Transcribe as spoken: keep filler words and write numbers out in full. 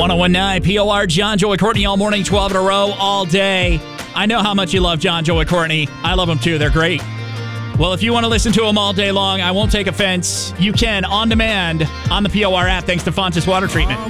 one oh one point nine P O R, John, Joe, and Courtney all morning, twelve in a row, all day. I know how much you love John, Joe, and Courtney. I love them too. They're great. Well, if you want to listen to them all day long, I won't take offense. You can on demand on the P O R app thanks to Fontis Water Treatment.